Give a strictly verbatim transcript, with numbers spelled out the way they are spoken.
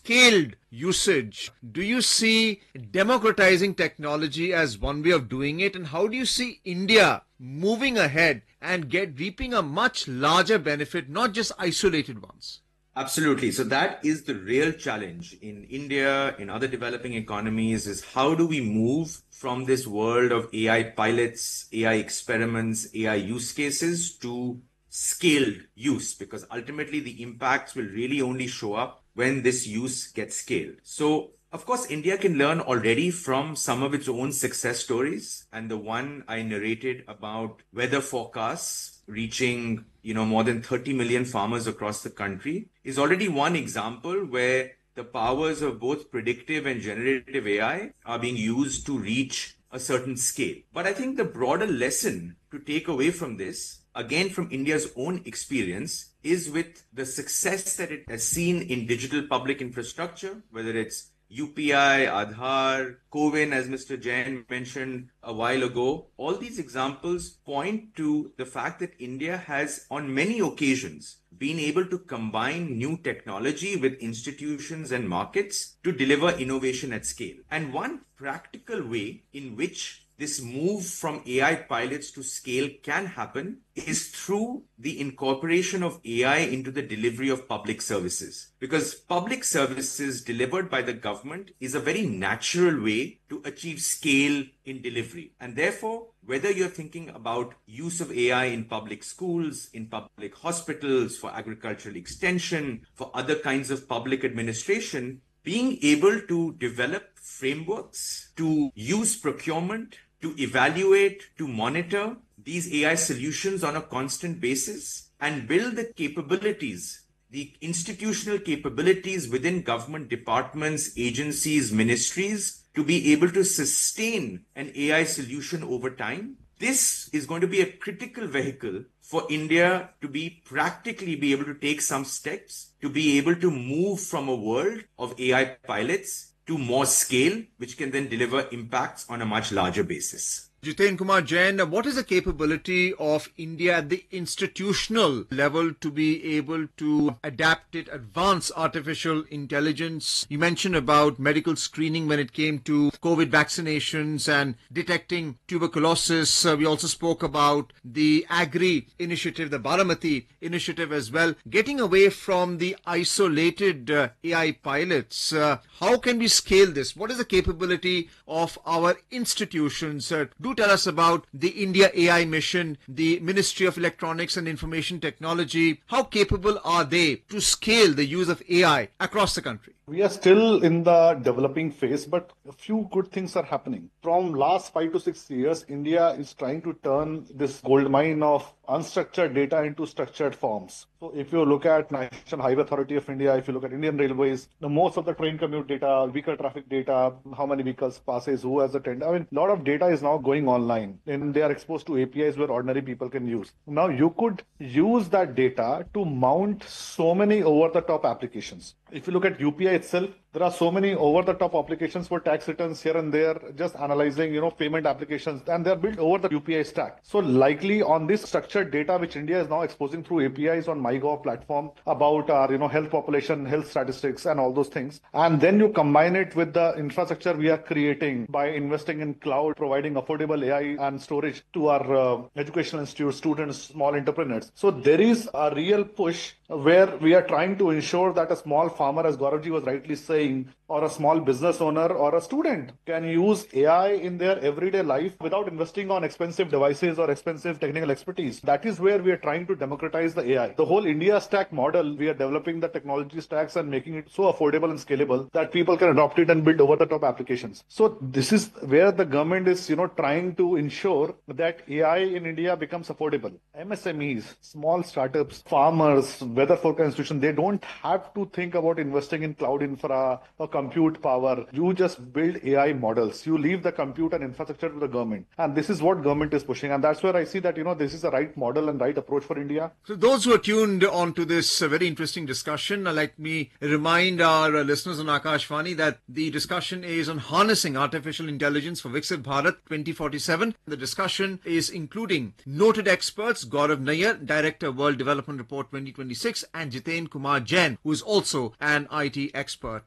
scaled usage? Do you see democratizing technology as one way of doing it? And how do you see India moving ahead and get reaping a much larger benefit, not just isolated ones? Absolutely. So that is the real challenge in India, in other developing economies, is how do we move from this world of A I pilots, A I experiments, A I use cases to scaled use, because ultimately the impacts will really only show up when this use gets scaled. So of course, India can learn already from some of its own success stories. And the one I narrated about weather forecasts reaching, you know, more than thirty million farmers across the country is already one example where the powers of both predictive and generative A I are being used to reach a certain scale. But I think the broader lesson to take away from this, again from India's own experience, is with the success that it has seen in digital public infrastructure, whether it's U P I, Aadhaar, CoWIN, as Mister Jain mentioned a while ago. All these examples point to the fact that India has, on many occasions, been able to combine new technology with institutions and markets to deliver innovation at scale. And one practical way in which this move from A I pilots to scale can happen is through the incorporation of A I into the delivery of public services. Because public services delivered by the government is a very natural way to achieve scale in delivery. And therefore, whether you're thinking about use of A I in public schools, in public hospitals, for agricultural extension, for other kinds of public administration, being able to develop frameworks to use procurement, to evaluate, to monitor these A I solutions on a constant basis and build the capabilities, the institutional capabilities within government departments, agencies, ministries to be able to sustain an A I solution over time. This is going to be a critical vehicle for India to be practically be able to take some steps to be able to move from a world of A I pilots to more scale, which can then deliver impacts on a much larger basis. Jiten Kumar Jain, what is the capability of India at the institutional level to be able to adapt it, advance artificial intelligence? You mentioned about medical screening when it came to COVID vaccinations and detecting tuberculosis. Uh, we also spoke about the Agri initiative, the Baramati initiative as well. Getting away from the isolated uh, A I pilots, uh, how can we scale this? What is the capability of our institutions? Uh, do tell us about the India A I mission, the Ministry of Electronics and Information Technology. How capable are they to scale the use of A I across the country? We are still in the developing phase, but a few good things are happening. From last five to six years, India is trying to turn this gold mine of unstructured data into structured forms. So if you look at National Highway Authority of India, if you look at Indian Railways, the most of the train commute data, vehicle traffic data, how many vehicles passes, who has the tender, I mean, a lot of data is now going online and they are exposed to A P Is where ordinary people can use. Now you could use that data to mount so many over-the-top applications. If you look at U P I itself, there are so many over-the-top applications for tax returns here and there, just analyzing, you know, payment applications, and they're built over the U P I stack. So likely on this structured data, which India is now exposing through A P Is on MyGov platform about our, you know, health population, health statistics, and all those things. And then you combine it with the infrastructure we are creating by investing in cloud, providing affordable A I and storage to our uh, educational institutes, students, small entrepreneurs. So there is a real push where we are trying to ensure that a small farmer, as Gauravji was rightly saying, or a small business owner or a student can use A I in their everyday life without investing on expensive devices or expensive technical expertise. That is where we are trying to democratize the A I. The whole India stack model, we are developing the technology stacks and making it so affordable and scalable that people can adopt it and build over-the-top applications. So this is where the government is, you know, trying to ensure that A I in India becomes affordable. M S M Es, small startups, farmers, weather forecast institutions, they don't have to think about investing in cloud infra or compute power. You just build A I models. You leave the compute and infrastructure to the government. And this is what government is pushing. And that's where I see that, you know, this is the right model and right approach for India. So those who are tuned on to this uh, very interesting discussion, uh, let me remind our uh, listeners on Akashvani that the discussion is on harnessing artificial intelligence for Viksit Bharat twenty forty-seven. The discussion is including noted experts Gaurav Nayyar, Director World Development Report twenty twenty-six, and Jiten Kumar Jain, who is also an I T expert.